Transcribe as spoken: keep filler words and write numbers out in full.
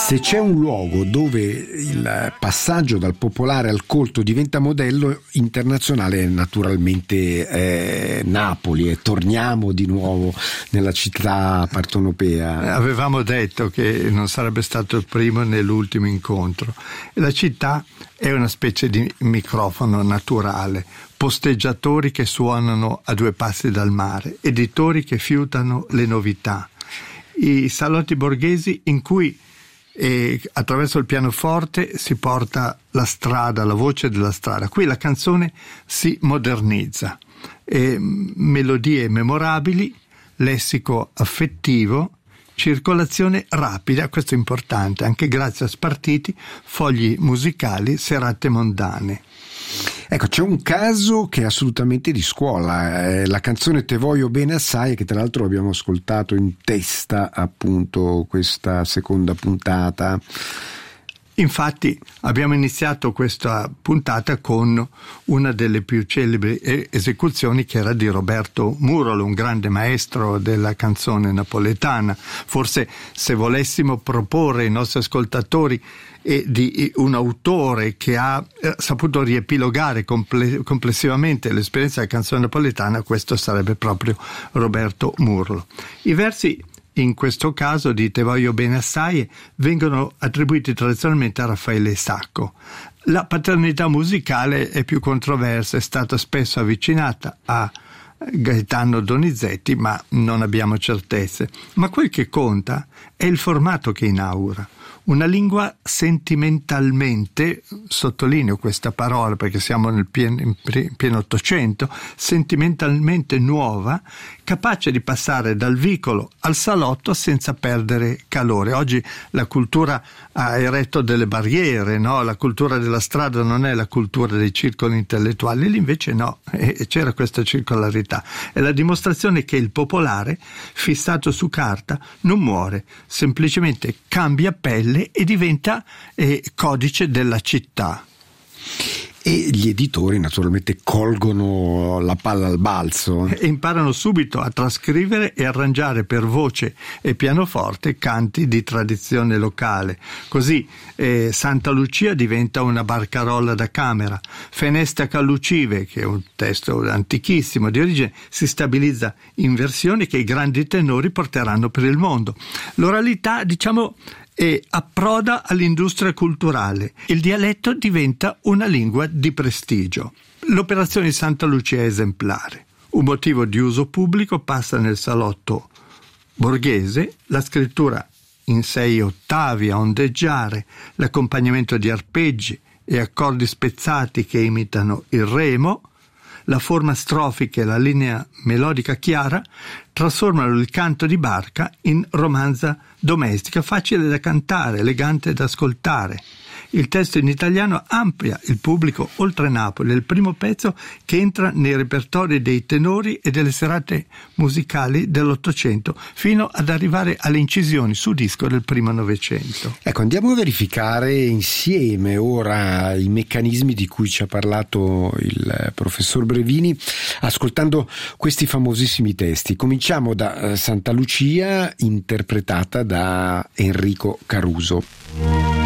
Se c'è un luogo dove il passaggio dal popolare al colto diventa modello internazionale, naturalmente è Napoli, e torniamo di nuovo nella città partenopea. Avevamo detto che non sarebbe stato il primo né l'ultimo incontro. La città è una specie di microfono naturale, posteggiatori che suonano a due passi dal mare, editori che fiutano le novità, i salotti borghesi in cui e attraverso il pianoforte si porta la strada, la voce della strada. Qui la canzone si modernizza, e melodie memorabili, lessico affettivo, circolazione rapida, questo è importante, anche grazie a spartiti, fogli musicali, serate mondane. Ecco, c'è un caso che è assolutamente di scuola, eh, la canzone Te voglio bene assai, che tra l'altro abbiamo ascoltato in testa appunto questa seconda puntata. Infatti abbiamo iniziato questa puntata con una delle più celebri esecuzioni, che era di Roberto Murolo, un grande maestro della canzone napoletana. Forse, se volessimo proporre ai nostri ascoltatori e di un autore che ha eh, saputo riepilogare comple- complessivamente l'esperienza della canzone napoletana, questo sarebbe proprio Roberto Murolo. I versi in questo caso di Te voglio bene assai vengono attribuiti tradizionalmente a Raffaele Sacco. La paternità musicale è più controversa, è stata spesso avvicinata a Gaetano Donizetti, ma non abbiamo certezze. Ma quel che conta è il formato che inaugura. Una lingua sentimentalmente, sottolineo questa parola perché siamo nel pieno, in pieno Ottocento, sentimentalmente nuova, capace di passare dal vicolo al salotto senza perdere calore. Oggi la cultura ha eretto delle barriere, no? La cultura della strada non è la cultura dei circoli intellettuali, lì invece no, e c'era questa circolarità. È la dimostrazione che il popolare, fissato su carta, non muore, semplicemente cambia pelle e diventa eh, codice della città. E gli editori naturalmente colgono la palla al balzo e imparano subito a trascrivere e arrangiare per voce e pianoforte canti di tradizione locale. Così eh, Santa Lucia diventa una barcarola da camera, Fenesta Callucive, che è un testo antichissimo di origine, si stabilizza in versioni che i grandi tenori porteranno per il mondo. L'oralità, diciamo, e approda all'industria culturale. Il dialetto diventa una lingua di prestigio. L'operazione Santa Lucia è esemplare. Un motivo di uso pubblico passa nel salotto borghese, la scrittura in sei ottavi a ondeggiare, l'accompagnamento di arpeggi e accordi spezzati che imitano il remo, la forma strofica e la linea melodica chiara trasformano il canto di barca in romanza domestica, facile da cantare, elegante da ascoltare. Il testo in italiano amplia il pubblico oltre Napoli, è il primo pezzo che entra nei repertori dei tenori e delle serate musicali dell'Ottocento, fino ad arrivare alle incisioni su disco del primo Novecento. Ecco, andiamo a verificare insieme ora i meccanismi di cui ci ha parlato il professor Brevini, ascoltando questi famosissimi testi. Cominciamo da Santa Lucia, interpretata da Enrico Caruso.